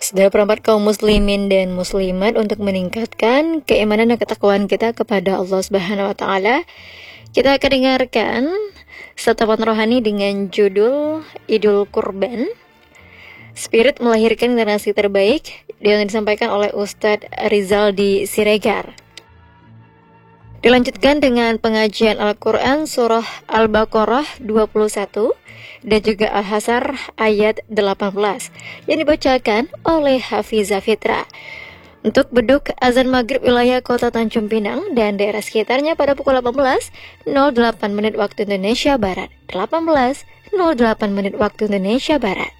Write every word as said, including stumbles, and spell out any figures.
Seperempat kaum muslimin dan muslimat, untuk meningkatkan keimanan dan ketakwaan kita kepada Allah Subhanahu wa taala, kita akan dengarkan satapan rohani dengan judul Idul Kurban, Spirit Melahirkan Generasi Terbaik, yang disampaikan oleh Ustadz Rizaldi Siregar. Dilanjutkan dengan pengajian Al-Quran Surah Al-Baqarah dua puluh satu dan juga Al-Hasr ayat delapan belas yang dibacakan oleh Hafizah Fitra. Untuk beduk azan maghrib wilayah kota Tanjung Pinang dan daerah sekitarnya pada pukul delapan belas nol delapan menit waktu Indonesia Barat, delapan belas nol delapan menit waktu Indonesia Barat.